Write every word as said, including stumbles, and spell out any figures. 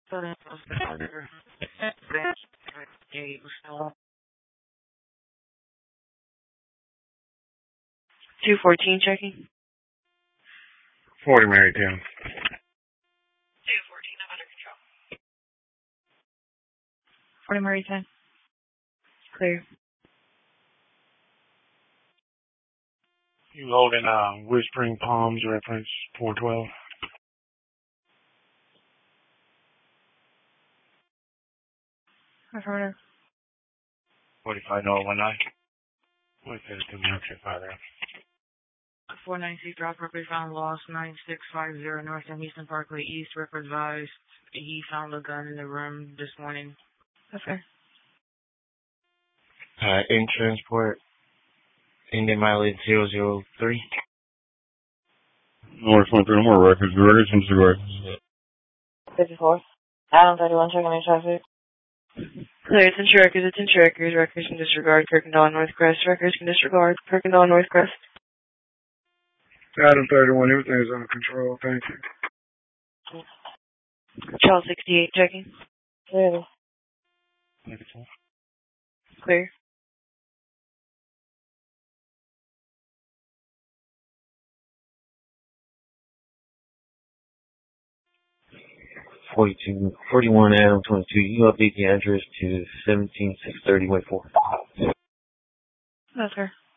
Two fourteen checking. Forty Marytown. Two fourteen, I'm under control. Forty Marytown. Clear. You holding uh, Whispering Palms reference four twelve. Affirmative. Forty-five no one nine. What's that? Two minutes at five there. four ninety-six drop property found lost, nine six five zero North and Houston Parkway East. Rip advised he found a gun in the room this morning. Okay. Uh, in transport, Indian mileage zero zero three. North one three more records. Records and cigarettes. fifty-four. Adam thirty-one checking in traffic. Clear, it's in Cherokee, it's in Cherokee. Records can disregard. Kirkendall North Crest. Records can disregard. Kirkendall North Crest. Adam thirty-one, everything's under control. Thank you. Charles sixty-eight checking. Clear. Clear. Forty-two, forty-one Adam twenty-two. You update the address to seventeen six thirty Way four. Okay.